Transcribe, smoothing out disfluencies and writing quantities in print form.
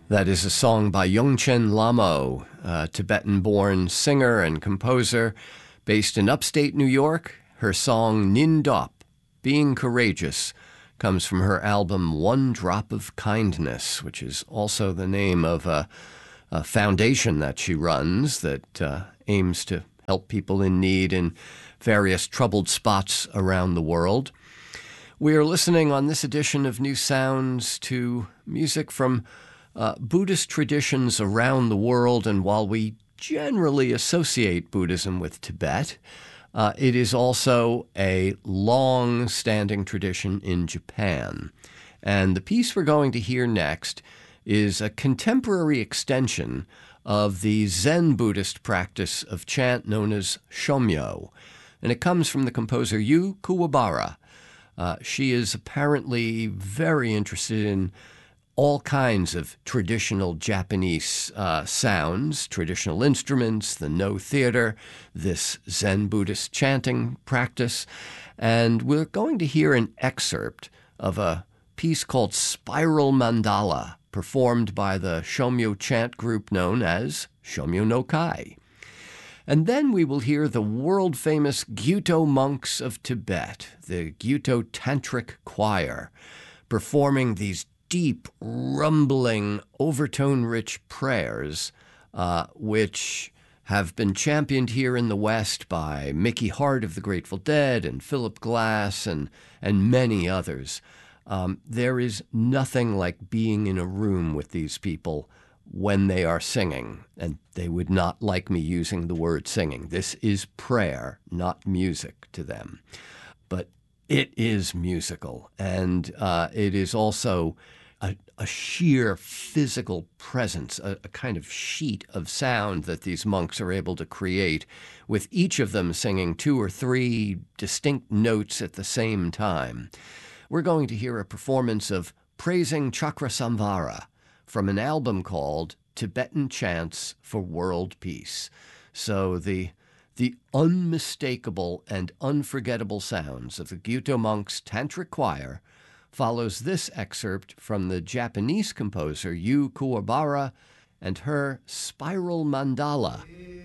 That is a song by Yongchen Lamo, a Tibetan-born singer and composer based in upstate New York. Her song Nin Dop, Being Courageous, comes from her album One Drop of Kindness, which is also the name of a foundation that she runs that aims to help people in need in various troubled spots around the world. We are listening on this edition of New Sounds to music from Buddhist traditions around the world, and while we generally associate Buddhism with Tibet, it is also a long-standing tradition in Japan. And the piece we're going to hear next is a contemporary extension of the Zen Buddhist practice of chant known as Shomyo. And it comes from the composer Yu Kuwabara. She is apparently very interested in all kinds of traditional Japanese sounds, traditional instruments, the No theater, this Zen Buddhist chanting practice. And we're going to hear an excerpt of a piece called Spiral Mandala, performed by the Shomyo chant group known as Shomyo no Kai. And then we will hear the world-famous Gyuto monks of Tibet, the Gyuto Tantric Choir, performing these deep, rumbling, overtone-rich prayers, which have been championed here in the West by Mickey Hart of the Grateful Dead and Philip Glass and many others. There is nothing like being in a room with these people when they are singing, and they would not like me using the word singing. This is prayer, not music to them. But it is musical, and it is also a sheer physical presence, a kind of sheet of sound that these monks are able to create, with each of them singing 2 or 3 distinct notes at the same time. We're going to hear a performance of Praising Chakrasamvara from an album called Tibetan Chants for World Peace. So the unmistakable and unforgettable sounds of the Gyuto monks' Tantric Choir follows this excerpt from the Japanese composer Yu Kuwabara and her Spiral Mandala.